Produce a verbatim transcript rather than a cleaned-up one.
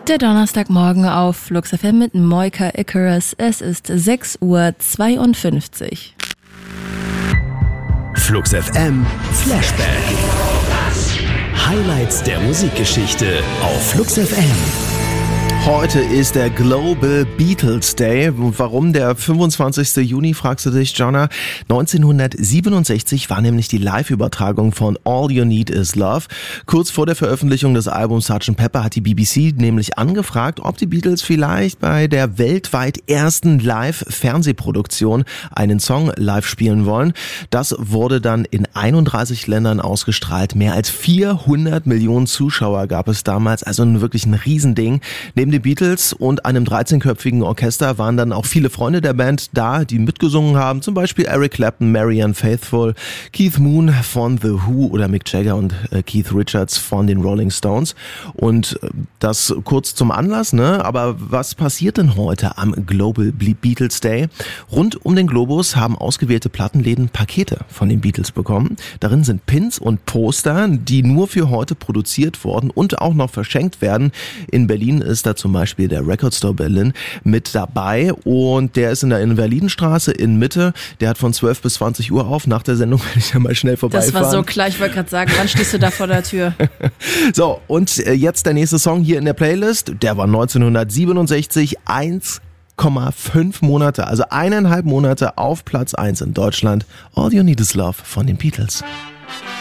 Der Donnerstagmorgen auf Flux F M mit Moika Icarus. Es ist sechs Uhr zweiundfünfzig. Flux F M Flashback. Highlights der Musikgeschichte auf Flux F M. Heute ist der Global Beatles Day. Warum der fünfundzwanzigste Juni, fragst du dich, Jonna? neunzehnhundertsiebenundsechzig war nämlich die Live-Übertragung von All You Need Is Love. Kurz vor der Veröffentlichung des Albums Sergeant Pepper hat die B B C nämlich angefragt, ob die Beatles vielleicht bei der weltweit ersten Live-Fernsehproduktion einen Song live spielen wollen. Das wurde dann in einunddreißig Ländern ausgestrahlt. Mehr als vierhundert Millionen Zuschauer gab es damals, also wirklich ein Riesending. Neben den Beatles und einem dreizehnköpfigen Orchester waren dann auch viele Freunde der Band da, die mitgesungen haben, zum Beispiel Eric Clapton, Marianne Faithfull, Keith Moon von The Who oder Mick Jagger und äh, Keith Richards von den Rolling Stones. Und äh, das kurz zum Anlass, ne? Aber was passiert denn heute am Global Beatles Day? Rund um den Globus haben ausgewählte Plattenläden Pakete von den Beatles bekommen. Darin sind Pins und Poster, die nur für heute produziert wurden und auch noch verschenkt werden. In Berlin ist da zum Beispiel der Record Store Berlin mit dabei und der ist in der Invalidenstraße in Mitte. Der hat von zwölf bis zwanzig Uhr auf. Nach der Sendung werde ich ja mal schnell vorbeifahren. Das war so klar, ich wollte gerade sagen, wann stehst du da vor der Tür? So, und jetzt der nächste Song hier in der Playlist. Der war neunzehnhundertsiebenundsechzig, eins Komma fünf Monate, also eineinhalb Monate auf Platz eins in Deutschland. All You Need Is Love von den Beatles.